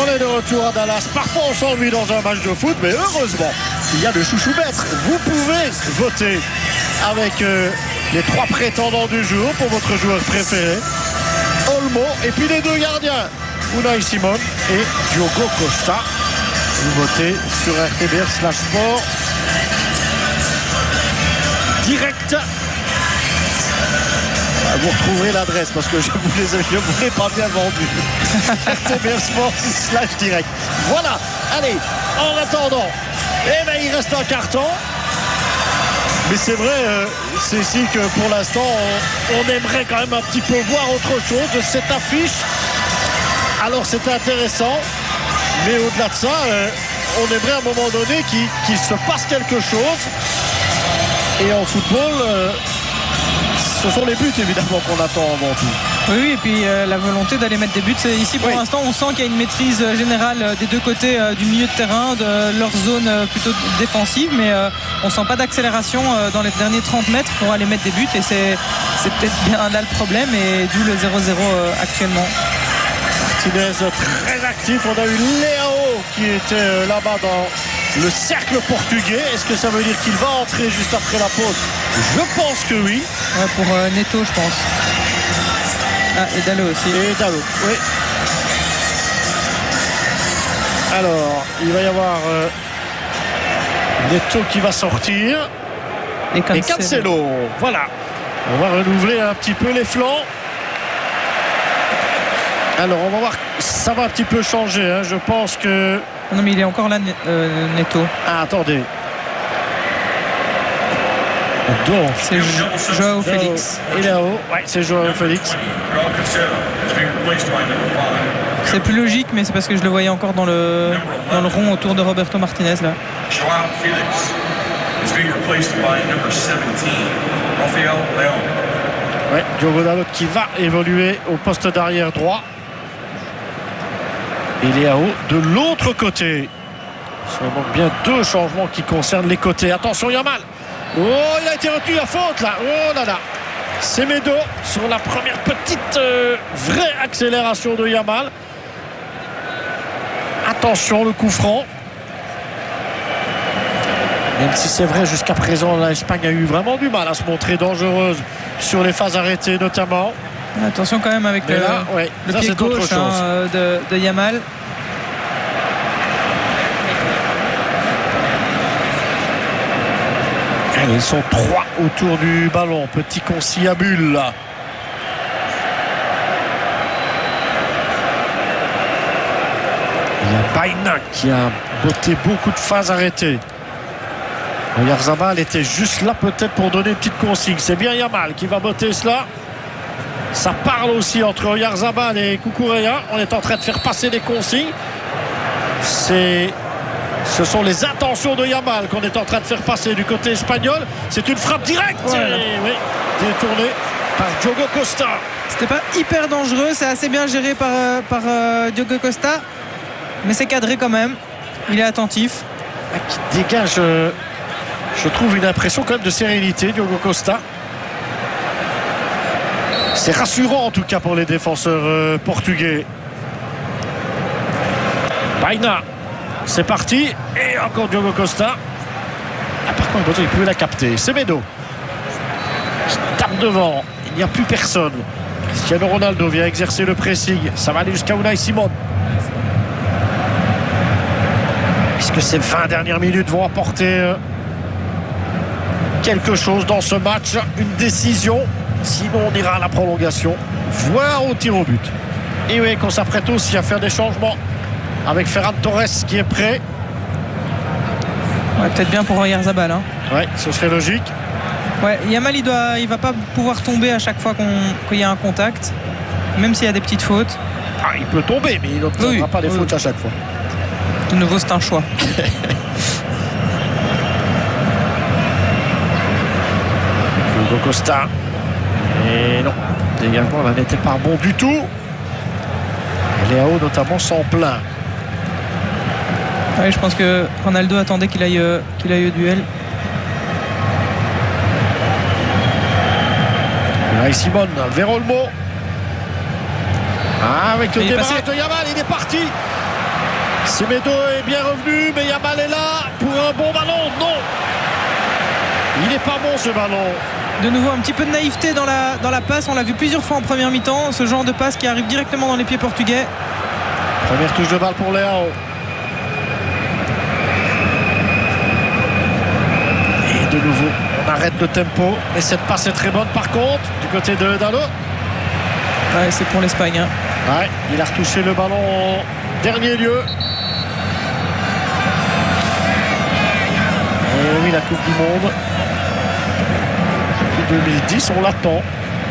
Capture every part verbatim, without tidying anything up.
est de retour à Dallas. Parfois on s'ennuie dans un match de foot, mais heureusement, il y a le chouchou-mètre. Vous pouvez voter avec euh, les trois prétendants du jour pour votre joueur préféré. Olmo et puis les deux gardiens, Unai Simon et Diogo Costa. Vous votez sur R T B F slash sport. Direct. Vous retrouverez l'adresse parce que je vous les, je vous l'ai pas bien vendu. R T B F Sport slash direct. Voilà. Allez, en attendant, eh ben, il reste un carton. Mais c'est vrai, euh, c'est ici que pour l'instant, on, on aimerait quand même un petit peu voir autre chose de cette affiche. Alors c'est intéressant, mais au-delà de ça, euh, on aimerait à un moment donné qu'il, qu'il se passe quelque chose. Et en football, euh, ce sont les buts évidemment qu'on attend avant tout. Oui, oui, et puis euh, la volonté d'aller mettre des buts. C'est ici pour oui. l'instant, on sent qu'il y a une maîtrise générale des deux côtés euh, du milieu de terrain, de leur zone euh, plutôt défensive, mais euh, on ne sent pas d'accélération euh, dans les derniers trente mètres pour aller mettre des buts, et c'est, c'est peut-être bien là le problème, et d'où le zéro zéro euh, actuellement. Martinez très actif. On a eu Léao qui était euh, là-bas dans le cercle portugais. Est-ce que ça veut dire qu'il va entrer juste après la pause? Je pense que oui. Ouais, pour euh, Neto, je pense. Ah, et Dalot aussi. Et Dalot, oui. Alors, il va y avoir euh, Neto qui va sortir. Et Cancelo. Et Cancelo. Voilà. On va renouveler un petit peu les flancs. Alors, on va voir. Ça va un petit peu changer. Hein. Je pense que... Non, mais il est encore là, euh, Neto. Ah, attendez. Donc, c'est jo- Joao Félix. Et là-haut, ouais, c'est Joao Félix. C'est plus logique, mais c'est parce que je le voyais encore dans le, dans le rond autour de Roberto Martinez là. Ouais, Diogo Dalot qui va évoluer au poste d'arrière droit. Et Léao de l'autre côté. Ça manque bien deux changements qui concernent les côtés. Attention, Yamal. Oh, il a été retenu à faute là. Oh là là. Semedo sur la première petite euh, vraie accélération de Yamal. Attention, le coup franc. Même si c'est vrai, jusqu'à présent, l'Espagne a eu vraiment du mal à se montrer dangereuse sur les phases arrêtées notamment. Attention quand même avec Mais le, là, ouais, le ça, pied gauche hein, de, de Yamal. Ils sont trois autour du ballon. Petit conciliabule là. Il y a Baina qui a botté beaucoup de phases arrêtées. Oyarzabal était juste là peut-être pour donner une petite consigne. C'est bien Yamal qui va botter cela. Ça parle aussi entre Oyarzabal et Cucurella. On est en train de faire passer des consignes. C'est... Ce sont les intentions de Yamal qu'on est en train de faire passer du côté espagnol. C'est une frappe directe. Ouais. Et, oui, détournée par Diogo Costa. C'était pas hyper dangereux. C'est assez bien géré par, par euh, Diogo Costa. Mais c'est cadré quand même. Il est attentif. Qui dégage, euh, je trouve, une impression quand même de sérénité, Diogo Costa. C'est rassurant en tout cas pour les défenseurs euh, portugais. Baina. C'est parti. Et encore Diogo Costa. Ah, par contre, il pouvait la capter. Semedo qui tape devant. Il n'y a plus personne. Cristiano Ronaldo vient exercer le pressing. Ça va aller jusqu'à Unai Simon. Est-ce que ces vingt dernières minutes vont apporter quelque chose dans ce match? Une décision? Sinon, on ira à la prolongation, voire au tir au but. Et oui, qu'on s'apprête aussi à faire des changements. Avec Ferran Torres qui est prêt. Ouais, peut-être bien pour Oyarzabal. Hein. Ouais, ce serait logique. Ouais, Yamal, il doit, il va pas pouvoir tomber à chaque fois qu'on, qu'il y a un contact, même s'il y a des petites fautes. Ah, il peut tomber, mais il n'obtiendra oui, pas des oui. fautes à chaque fois. De nouveau, c'est un choix. Diogo Costa. Et non, dégagement là n'était pas bon du tout. Léao notamment s'en plaint. Oui, je pense que Ronaldo attendait qu'il aille, euh, qu'il aille au duel. Là, Simon vers Olmo. Ah, avec le démarrage de Yamal, il est parti. Semedo est bien revenu, mais Yamal est là pour un bon ballon. Non, il n'est pas bon ce ballon. De nouveau un petit peu de naïveté dans la, dans la passe. On l'a vu plusieurs fois en première mi-temps, ce genre de passe qui arrive directement dans les pieds portugais. Première touche de balle pour Léao. Et de nouveau on arrête le tempo, mais cette passe est très bonne par contre du côté de Dalo. Ouais, c'est pour l'Espagne, hein. Ouais, il a retouché le ballon en dernier lieu. Et oui, la Coupe du Monde deux mille dix, on l'attend.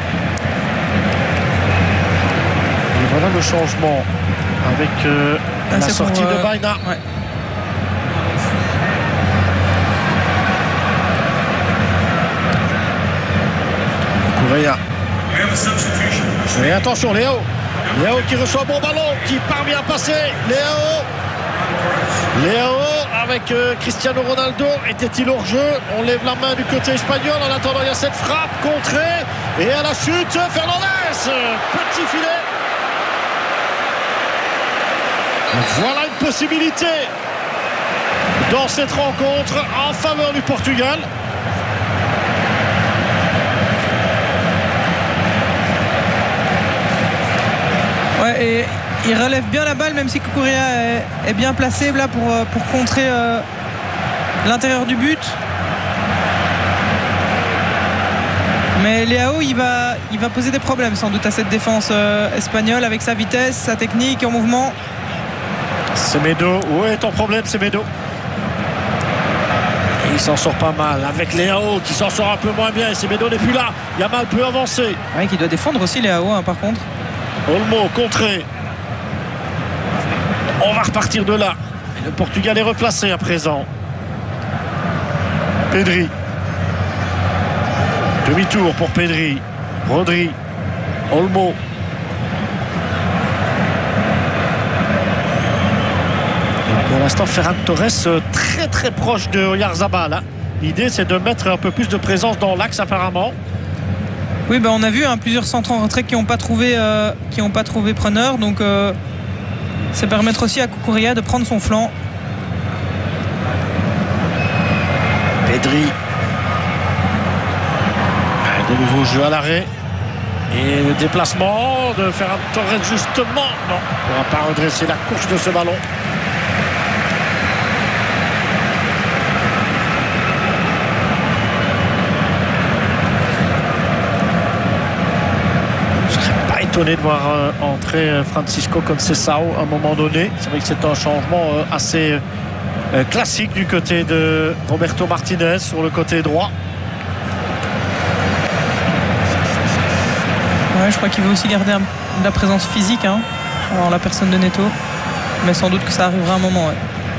Et voilà le changement avec euh, ah, la sortie pour, euh, de Baena. Ouais. Correa. Et attention, Léo. Léo qui reçoit un bon ballon, qui parvient à passer. Léo. Léo avec euh, Cristiano Ronaldo. Était-il hors jeu? On lève la main du côté espagnol. En attendant, il y a cette frappe contrée. Et à la chute, Fernandez. Petit filet. Voilà une possibilité dans cette rencontre en faveur du Portugal. Ouais, et il relève bien la balle, même si Cucurella est, est bien placé là pour, pour contrer euh, l'intérieur du but. Mais Léao, il va, il va poser des problèmes sans doute à cette défense euh, espagnole avec sa vitesse, sa technique en mouvement. Semedo, où est ton problème, Semedo? Et il s'en sort pas mal avec Léao qui s'en sort un peu moins bien et Semedo n'est plus là. Yamal peut avancer. Ouais, qui doit défendre aussi Léao, hein, par contre. Olmo contré. On va repartir de là. Et le Portugal est replacé à présent. Pedri. Demi-tour pour Pedri. Rodri. Olmo. Et pour l'instant, Ferran Torres très très proche de Oyarzabal. Hein. L'idée, c'est de mettre un peu plus de présence dans l'axe apparemment. Oui, ben on a vu hein, plusieurs centres en retrait qui n'ont pas trouvé, euh, qui n'ont pas trouvé preneur. Donc, euh, ça permettre aussi à Cucurella de prendre son flanc. Pedri. De nouveau jeu à l'arrêt. Et le déplacement de Ferran Torres justement. Non, on ne va pas redresser la course de ce ballon. De voir euh, entrer euh, Francisco Conceição à un moment donné. C'est vrai que c'est un changement euh, assez euh, classique du côté de Roberto Martinez sur le côté droit. Ouais, je crois qu'il veut aussi garder un, de la présence physique hein, en la personne de Neto, mais sans doute que ça arrivera un moment. Ouais.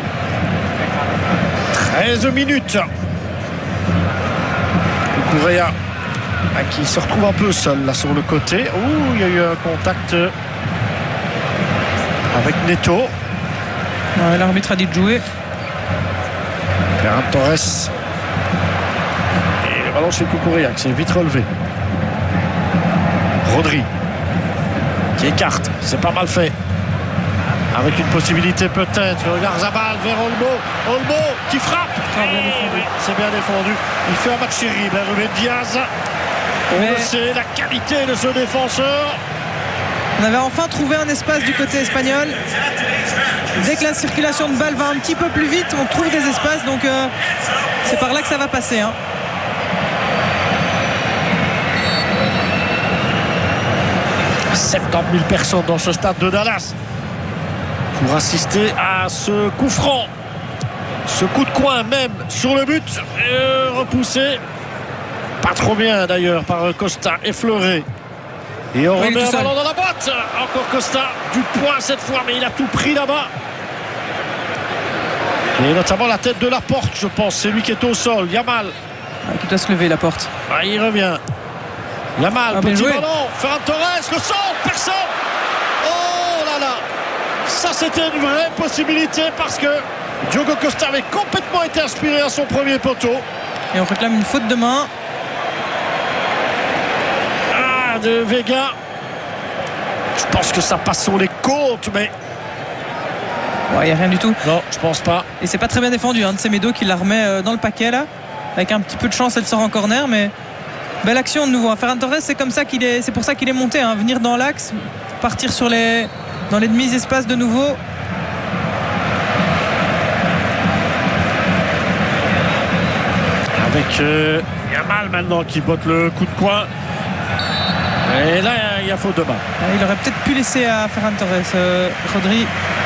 treize minutes. Cucurella qui se retrouve un peu seul là sur le côté. Ouh, il y a eu un contact avec Neto. Ouais, l'arbitre a dit de jouer. Ferran Torres. Et le ballon chez Cucurella qui s'est vite relevé. Rodri qui écarte. C'est pas mal fait. Avec une possibilité peut-être. Oyarzabal vers Olmo. Olmo qui frappe. C'est bien défendu. C'est bien défendu. Il fait un match terrible. Ruben Diaz. On Mais... le sait, la qualité de ce défenseur. On avait enfin trouvé un espace du côté espagnol. Dès que la circulation de balle va un petit peu plus vite, on trouve des espaces. Donc euh, c'est par là que ça va passer. Hein. soixante-dix mille personnes dans ce stade de Dallas pour assister à ce coup franc. Ce coup de coin même sur le but. Euh, repoussé. Pas trop bien d'ailleurs par Costa, effleuré. Et on oui, remet un ballon dans la boîte. Encore Costa, du poing cette fois, mais il a tout pris là-bas. Et notamment la tête de Laporte, je pense. C'est lui qui est au sol. Yamal. Ah, qui doit se lever, Laporte. Ah, il revient. Yamal, ah, petit ballon. Ferran Torres, le centre, personne. Oh là là. Ça, c'était une vraie possibilité parce que Diogo Costa avait complètement été inspiré à son premier poteau. Et on réclame une faute de main. De Vega. Je pense que ça passe sur les côtes, mais Ouais, il n'y a rien du tout. Non, je pense pas. Et c'est pas très bien défendu hein, de Semedo qui la remet dans le paquet là. Avec un petit peu de chance, elle sort en corner, mais belle action de nouveau. Ferran Torres, c'est comme ça qu'il est, c'est pour ça qu'il est monté. Hein. Venir dans l'axe, partir sur les, dans les demi-espaces de nouveau. Avec euh, Yamal maintenant qui botte le coup de poing. Et là, il y a faute de main. Il aurait peut-être pu laisser à Ferran Torres, euh, Rodri.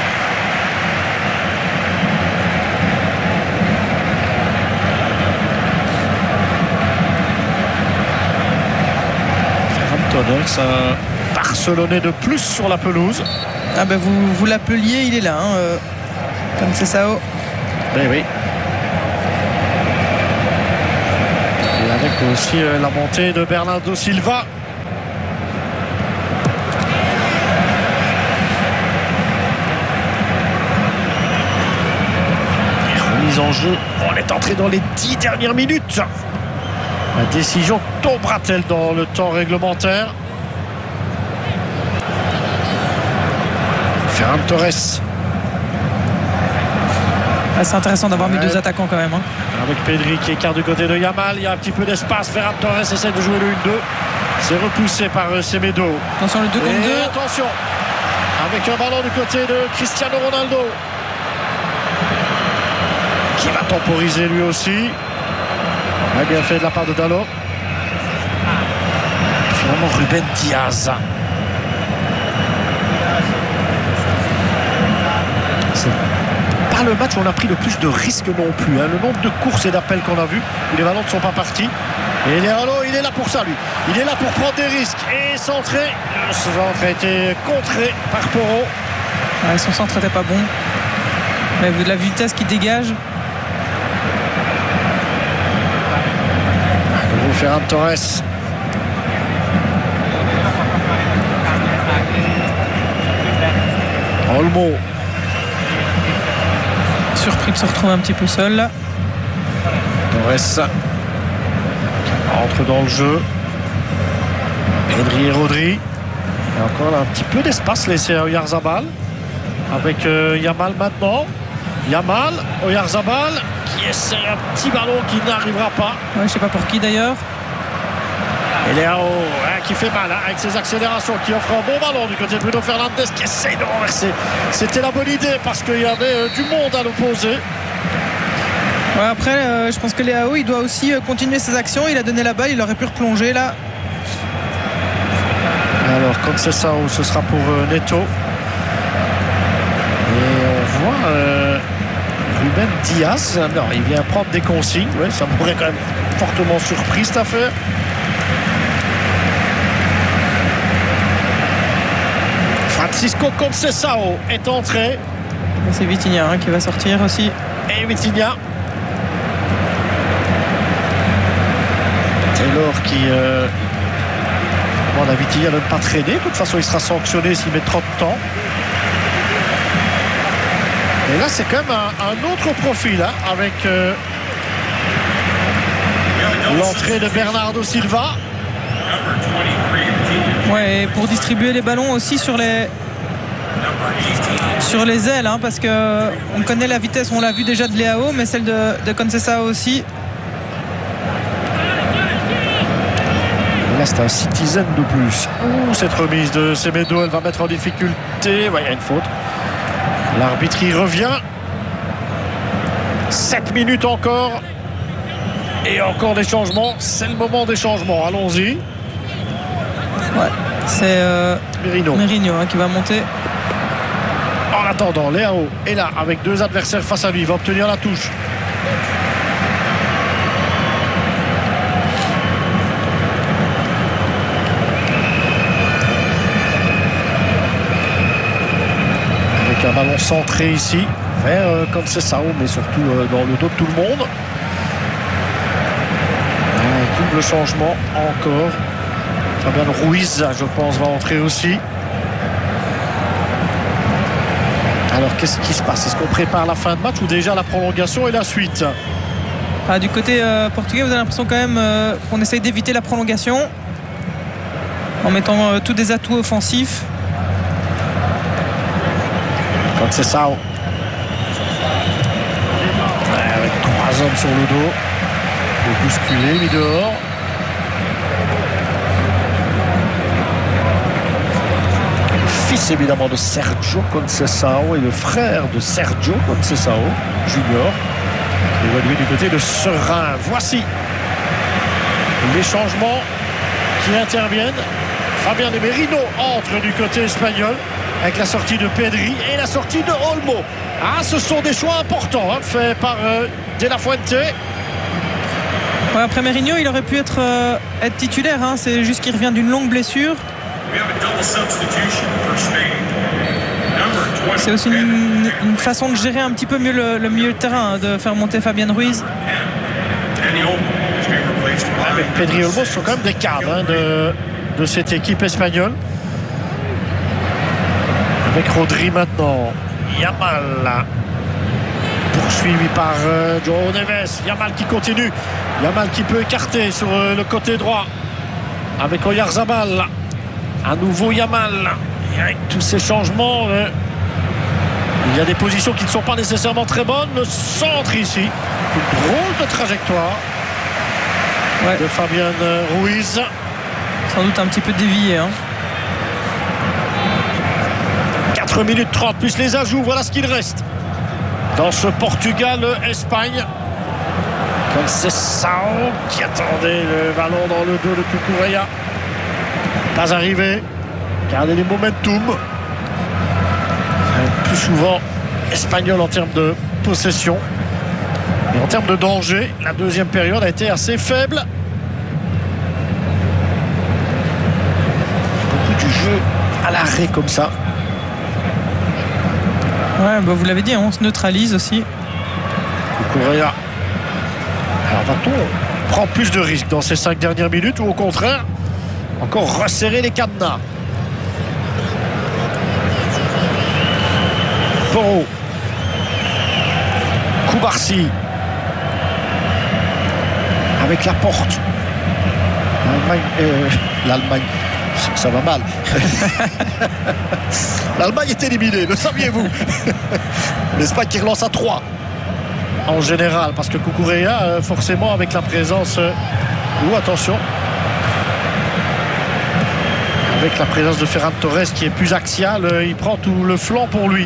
Ça Barcelonais de plus sur la pelouse. Ah ben vous, vous l'appeliez, il est là hein, euh, comme c'est ça. Ben oui. Et avec aussi euh, la montée de Bernardo Silva. Et remise en jeu. On est entré dans les dix dernières minutes. La décision tombera-t-elle dans le temps réglementaire? Ferran Torres. Ah, c'est intéressant d'avoir ouais. mis deux attaquants quand même. Hein. Avec Pedri qui écarte du côté de Yamal. Il y a un petit peu d'espace. Ferran Torres essaie de jouer le un deux. C'est repoussé par Semedo. Attention, le deux contre deux. Attention. Avec un ballon du côté de Cristiano Ronaldo. Qui va temporiser lui aussi. Ouais, bien fait de la part de Dalot. Finalement Ruben Diaz. C'est pas le match où on a pris le plus de risques non plus. Hein. Le nombre de courses et d'appels qu'on a vu où les ballons ne sont pas partis. Et Léalo, il est là pour ça lui. Il est là pour prendre des risques et centrer. Le centre a été contré par Porro. Ouais, son centre n'était pas bon. Mais vu de la vitesse qui dégage. Ferran Torres. Olmo. Surpris de se retrouver un petit peu seul là. Torres entre dans le jeu. Pedri et Rodri. Et encore là, un petit peu d'espace laissé à Oyarzabal. Avec euh, Yamal maintenant. Yamal, Oyarzabal qui essaie un petit ballon qui n'arrivera pas. Ouais, je sais pas pour qui d'ailleurs. Et Léao hein, qui fait mal hein, avec ses accélérations, qui offre un bon ballon du côté de Bruno Fernandes qui essaye de renverser. C'était la bonne idée parce qu'il y avait euh, du monde à l'opposé. Ouais, après, euh, je pense que Léao il doit aussi euh, continuer ses actions. Il a donné la balle, il aurait pu replonger là. Alors, comme c'est ça, ce sera pour euh, Neto. Et on voit euh, Ruben Diaz. Non, il vient prendre des consignes. Ouais, ça m'aurait quand même fortement surpris cette affaire. Francisco Conceição est entré. C'est Vitinha hein, qui va sortir aussi. Et Vitinha. Taylor qui euh... bon, la Vitinha ne veut pas traîner. De toute façon, il sera sanctionné s'il met trop de temps. Et là, c'est quand même un, un autre profil hein, avec euh, l'entrée de Bernardo Silva. Ouais, et pour distribuer les ballons aussi sur les sur les ailes hein, parce que on connaît la vitesse, on l'a vu déjà de Léao, mais celle de, de Conceição aussi. Et là, c'est un Citizen de plus. Ouh, cette remise de Semedo, elle va mettre en difficulté. Ouais, il y a une faute. L'arbitre y revient. sept minutes encore. Et encore des changements. C'est le moment des changements. Allons-y. Ouais, c'est euh, Merino, Merino hein, qui va monter. En attendant, Léao est là avec deux adversaires face à lui. Il va obtenir la touche. Avec un ballon centré ici vers euh, Conceição, mais surtout euh, dans le dos de tout le monde. Un double changement encore. Fabian Ruiz, je pense, va entrer aussi. Alors, qu'est-ce qui se passe? Est-ce qu'on prépare la fin de match ou déjà la prolongation et la suite? Ah, du côté euh, portugais, vous avez l'impression quand même euh, qu'on essaye d'éviter la prolongation en mettant euh, tous des atouts offensifs. Conceição. Trois hommes sur le dos. Le bousculé, mis dehors. Le fils évidemment de Sergio Conceição et le frère de Sergio Conceição Junior. Évalué du côté de Serein. Voici les changements qui interviennent. Fabien de Merino entre du côté espagnol avec la sortie de Pedri et la sortie de Olmo. Ah, ce sont des choix importants hein, faits par euh, De La Fuente. Ouais, après Merino, il aurait pu être, euh, être titulaire. Hein. C'est juste qu'il revient d'une longue blessure. C'est aussi une, une façon de gérer un petit peu mieux le, le milieu de terrain, hein, de faire monter Fabien Ruiz. Ah, mais Pedri et Olmo sont quand même des cadres hein, de, de cette équipe espagnole. Avec Rodri maintenant. Yamal poursuivi par euh, João Neves. Yamal qui continue. Yamal qui peut écarter sur euh, le côté droit avec Oyarzabal. À nouveau Yamal. Et avec tous ces changements, euh, il y a des positions qui ne sont pas nécessairement très bonnes. Le centre ici, une drôle de trajectoire ouais. de Fabien Ruiz. Sans doute un petit peu dévié. Hein. quatre minutes trente plus les ajouts, voilà ce qu'il reste dans ce Portugal-Espagne. Conceição qui attendait le ballon dans le dos de Cucurella. Pas arrivé. Gardez les momentum. Plus souvent espagnol en termes de possession. Et en termes de danger, la deuxième période a été assez faible. Beaucoup du jeu à l'arrêt comme ça. Ouais, bah vous l'avez dit, on se neutralise aussi. Cucurella. Alors va-t-on prendre plus de risques dans ces cinq dernières minutes ou au contraire encore resserrer les cadenas? Porro. Koubarsi. Avec la porte. L'Allemagne. Euh, L'Allemagne. Ça va mal. L'Allemagne est éliminée, le saviez-vous? L'Espagne qui relance à trois en général, parce que Cucurella, forcément, avec la présence. Ou attention. Avec la présence de Ferran Torres qui est plus axial, il prend tout le flanc pour lui.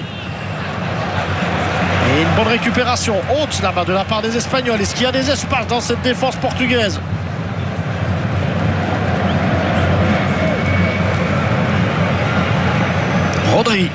Et une bonne récupération haute là-bas de la part des Espagnols. Est-ce qu'il y a des espaces dans cette défense portugaise? Rodri.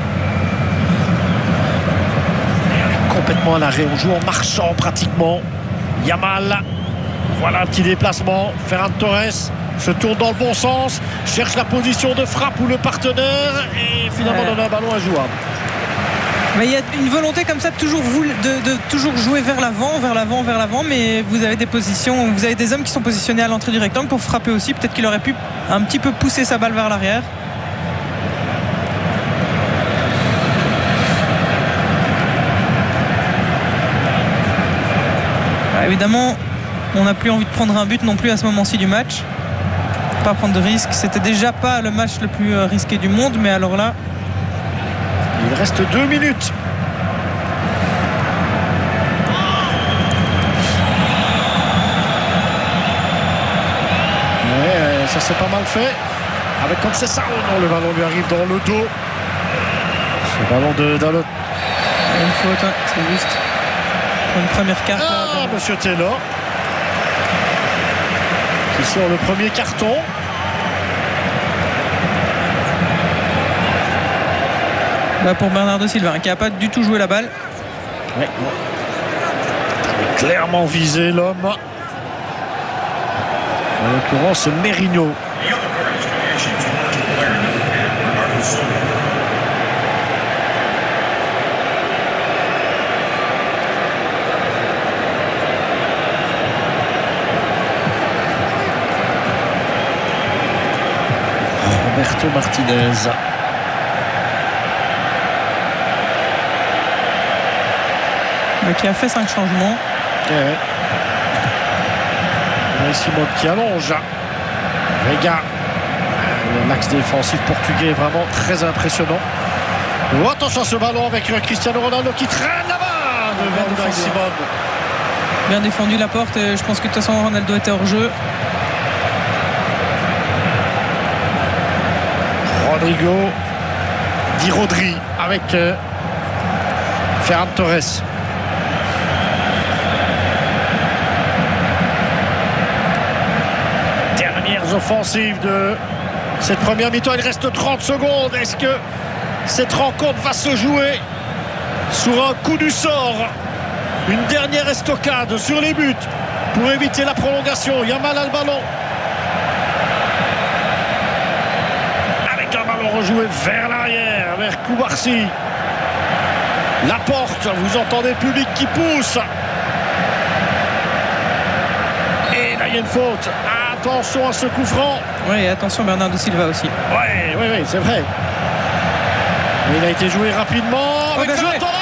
Complètement à l'arrêt. On joue en marchant pratiquement. Yamal. Voilà un petit déplacement. Ferran Torres se tourne dans le bon sens. Cherche la position de frappe ou le partenaire. Et finalement ouais. donne un ballon injouable. Mais il y a une volonté comme ça de toujours, de, de toujours jouer vers l'avant, vers l'avant, vers l'avant. Mais vous avez des positions, vous avez des hommes qui sont positionnés à l'entrée du rectangle pour frapper aussi. Peut-être qu'il aurait pu un petit peu pousser sa balle vers l'arrière. Évidemment, on n'a plus envie de prendre un but non plus à ce moment-ci du match. Pas prendre de risques. C'était déjà pas le match le plus risqué du monde, mais alors là. Il reste deux minutes. Ouais, ça c'est pas mal fait. Avec Conceição, non, le ballon lui arrive dans le dos. Ce ballon de Dalot. Une faute, hein, c'est juste. Une première carte. Ah, là, monsieur Taylor qui sort le premier carton. Bah pour Bernardo Silva hein, qui n'a pas du tout joué la balle. Ouais. Clairement visé l'homme. En l'occurrence Merino. Roberto Martinez. Qui a fait cinq changements. Ouais. Simon qui allonge. Vega. L'axe défensif portugais est vraiment très impressionnant. Oh, attention à ce ballon avec Cristiano Ronaldo qui traîne là-bas devant Simon. Bien défendu la porte. Et je pense que de toute façon Ronaldo était hors jeu. Rodrigo Di Rodri avec euh, Ferran Torres. Dernières offensives de cette première mi-temps. Il reste trente secondes. Est-ce que cette rencontre va se jouer sur un coup du sort? Une dernière estocade sur les buts pour éviter la prolongation. Yamal a le ballon. Avec un ballon rejoué vers l'arrière, vers Koubarsi. La porte, vous entendez le public qui pousse. Et là, il y a une faute. Attention à ce coup franc. Oui, et attention Bernardo Silva aussi. Oui, oui, oui, c'est vrai. Mais il a été joué rapidement. Oh, avec bien joué. Torres.